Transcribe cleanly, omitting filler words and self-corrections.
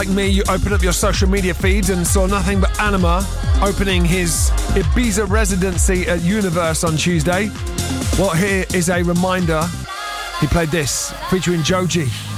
Like me, you opened up your social media feeds and saw nothing but Anima opening his Ibiza residency at Universe on Tuesday. Well, here is a reminder. He played this, featuring Joji.